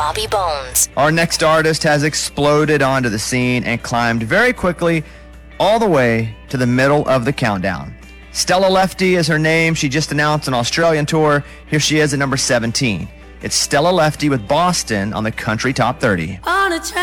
Bobby Bones. Our next artist has exploded onto the scene and climbed very quickly all the way to the middle of the countdown. Stella Lefty is her name. She just announced an Australian tour. Here she is at number 17. It's Stella Lefty with Boston on the Country Top 30. On a